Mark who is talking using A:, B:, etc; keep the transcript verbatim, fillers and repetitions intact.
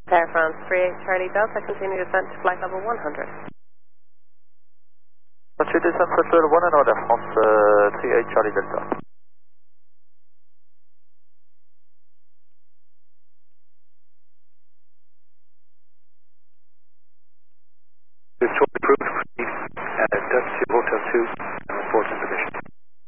A: Air France three eight Charlie Delta, continue descent to flight level one hundred.
B: Ensuite descend flight level one and order France uh, three eight Charlie Delta.